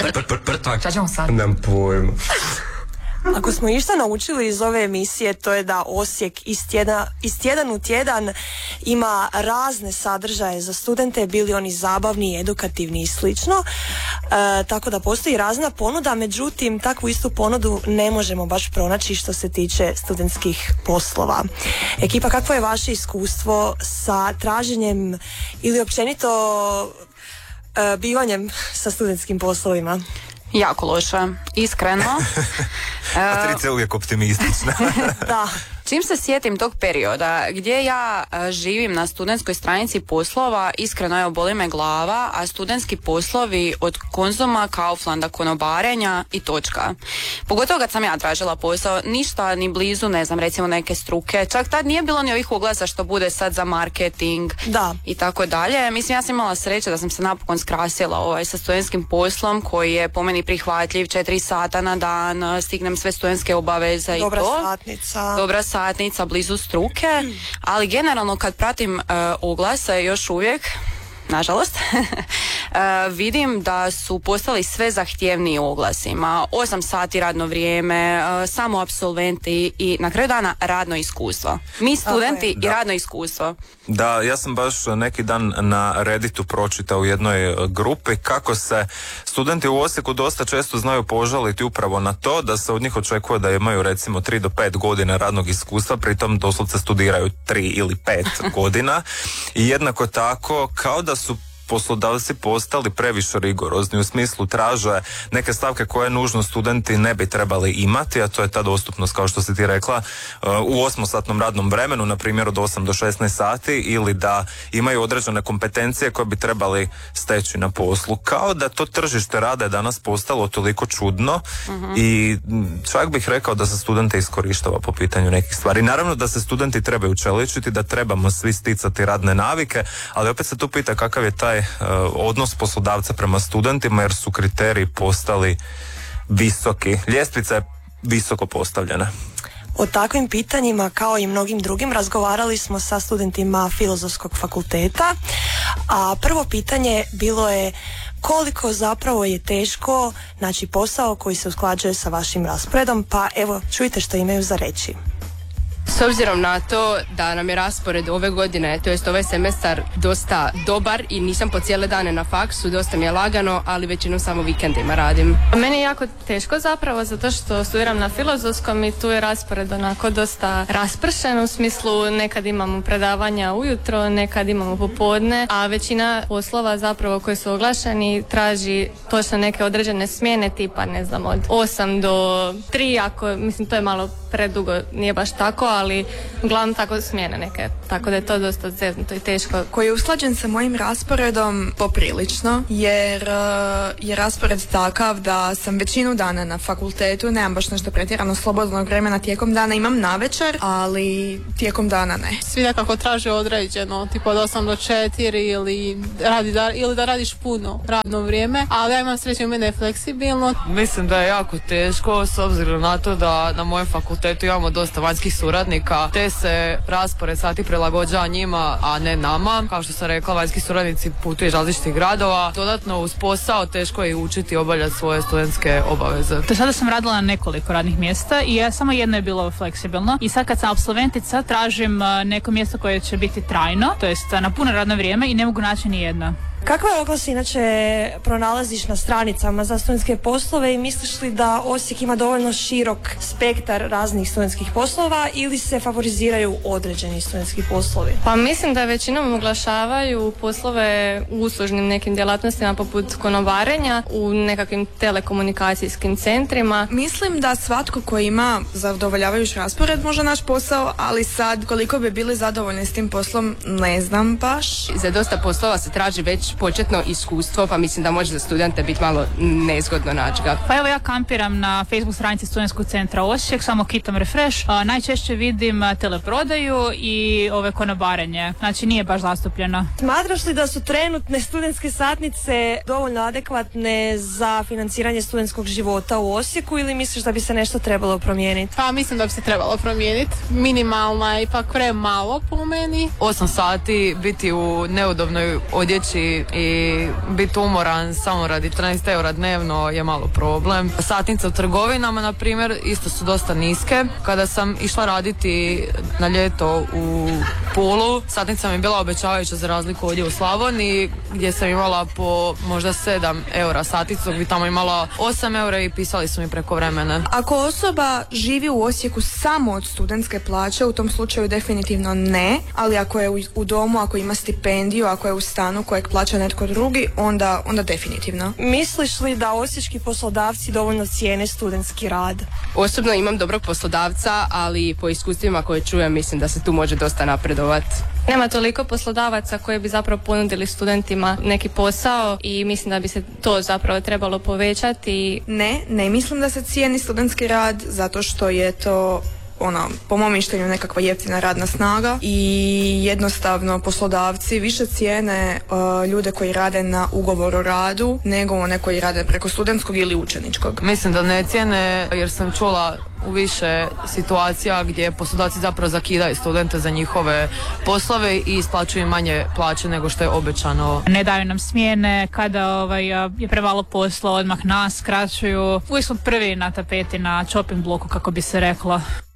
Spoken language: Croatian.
Šta ćemo sad? Nemam pojma. Ako smo išta naučili iz ove emisije, to je da Osijek iz tjedan u tjedan ima razne sadržaje za studente, bili oni zabavni, edukativni i slično. Tako da postoji razna ponuda, međutim takvu istu ponudu ne možemo baš pronaći što se tiče studentskih poslova. Ekipa, kakvo je vaše iskustvo sa traženjem ili općenito bivanjem sa studentskim poslovima? Jako loše, iskreno. Patricija je uvijek optimistična. Da. Čim se sjetim tog perioda gdje ja živim na studentskoj stranici poslova, iskreno evo boli me glava, a studentski poslovi od Konzuma, Kauflanda, konobarenja i točka. Pogotovo kad sam ja tražila posao, ništa ni blizu, ne znam, recimo neke struke. Čak tad nije bilo ni ovih oglasa što bude sad za marketing i tako dalje. Mislim, ja sam imala sreće da sam se napokon skrasila sa studentskim poslom koji je po meni prihvatljiv, 4 sata na dan, stignem sve studentske obaveze i to. Dobra satnica, blizu struke, ali generalno kad pratim oglase još uvijek, nažalost, vidim da su postali sve zahtjevniji oglasima. 8 sati radno vrijeme, samo apsolventi i na kraju dana radno iskustvo. Mi studenti i radno iskustvo. Da, ja sam baš neki dan na Redditu pročitao u jednoj grupi kako se studenti u Osijeku dosta često znaju požaliti upravo na to da se od njih očekuje da imaju recimo 3 do 5 godina radnog iskustva, pritom doslovce studiraju 3 ili 5 godina i jednako tako kao da su poslodavci postali previše rigorozni, u smislu traže neke stavke koje nužno studenti ne bi trebali imati, a to je ta dostupnost, kao što si ti rekla, u 8-satnom radnom vremenu, na primjer od 8 do 16 sati, ili da imaju određene kompetencije koje bi trebali steći na poslu. Kao da to tržište rada je danas postalo toliko čudno i čak bih rekao da se studente iskorištava po pitanju nekih stvari. Naravno da se studenti trebaju čeličiti, da trebamo svi sticati radne navike, ali opet se tu pita kakav je taj odnos poslodavca prema studentima, jer su kriteriji postali visoki. Ljestvica je visoko postavljena. O takvim pitanjima, kao i mnogim drugim, razgovarali smo sa studentima Filozofskog fakulteta, a prvo pitanje bilo je koliko zapravo je teško naći posao koji se usklađuje sa vašim rasporedom, pa evo čujte što imaju za reći. S obzirom na to da nam je raspored ove godine, to jest ovaj semestar, dosta dobar i nisam po cijele dane na faksu, dosta mi je lagano, ali većinom samo vikendima radim. Meni je jako teško zapravo zato što studiram na Filozofskom i tu je raspored onako dosta raspršen, u smislu nekad imamo predavanja ujutro, nekad imamo popodne, a većina poslova zapravo koji su oglašeni traži točno neke određene smjene tipa ne znam od 8 do 3, ako mislim to je malo predugo, nije baš tako, ali uglavnom tako smjene neke, tako da je to dosta zeznuto i teško. Koji je usklađen sa mojim rasporedom poprilično, jer je raspored takav da sam većinu dana na fakultetu, nemam baš nešto pretjerano slobodnog vremena tijekom dana, imam navečer, ali tijekom dana ne. Svi nekako traže određeno, tipo od 8 do 4 ili da radiš puno radno vrijeme, ali ja imam sreće, mene je fleksibilno. Mislim da je jako teško s obzirom na to da na mojem fakultetu imamo dosta vanjskih suradnika, te se raspored sati prilagođava njima, a ne nama. Kao što sam rekla, vanjski suradnici putuju iz različitih gradova. Dodatno uz posao teško je učiti obavljati svoje studentske obaveze. Do sada sam radila na nekoliko radnih mjesta i samo jedno je bilo fleksibilno. I sad kad sam apsolventica tražim neko mjesto koje će biti trajno, to jest na puno radno vrijeme i ne mogu naći ni jedno. Kakve oglase inače pronalaziš na stranicama za studentske poslove i misliš li da Osijek ima dovoljno širok spektar raznih studentskih poslova ili se favoriziraju određeni studentski poslovi? Pa mislim da većinom oglašavaju poslove u uslužnim nekim djelatnostima poput konobarenja, u nekakvim telekomunikacijskim centrima. Mislim da svatko koji ima zadovoljavajući raspored može naći posao, ali sad koliko bi bili zadovoljni s tim poslom ne znam baš. Za dosta poslova se traži već početno iskustvo, pa mislim da može za studente biti malo nezgodno naći ga. Pa evo ja kampiram na Facebook stranici Studentskog centra Osijek, samo kitam refresh. Najčešće vidim teleprodaju i ove konobarenje, znači nije baš zastupljeno. Smatraš li da su trenutne studentske satnice dovoljno adekvatne za financiranje studentskog života u Osijeku ili misliš da bi se nešto trebalo promijeniti? Pa mislim da bi se trebalo promijeniti. Minimalna je ipak premalo po meni. 8 sati biti u neudobnoj odjeći raditi i biti umoran samo radi 13 eura dnevno je malo problem. Satnice u trgovinama, na primjer, isto su dosta niske. Kada sam išla raditi na ljeto u Pulu, satnica mi je bila obećavajuća za razliku ovdje u Slavoniji, gdje sam imala po možda 7 eura satnicu, dok bi tamo imala 8 eura i pisali su mi preko vremena. Ako osoba živi u Osijeku samo od studentske plaće, u tom slučaju definitivno ne, ali ako je u domu, ako ima stipendiju, ako je u stanu kojeg plaća netko drugi, onda definitivno. Misliš li da osječki poslodavci dovoljno cijene studentski rad? Osobno imam dobrog poslodavca, ali po iskustvima koje čujem mislim da se tu može dosta napredovati. Nema toliko poslodavaca koji bi zapravo ponudili studentima neki posao i mislim da bi se to zapravo trebalo povećati. Ne mislim da se cijeni studentski rad zato što je to po mom mišljenju nekakva jeftina radna snaga i jednostavno poslodavci više cijene ljude koji rade na ugovor o radu nego one koji rade preko studentskog ili učeničkog. Mislim da ne cijene jer sam čula u više situacija gdje poslodavci zapravo zakidaju studente za njihove poslove i isplaćuju manje plaće nego što je obećano. Ne daju nam smjene, kada je premalo posla odmah nas skraćuju. Uvijek smo prvi na tapeti na chopping bloku, kako bi se reklo.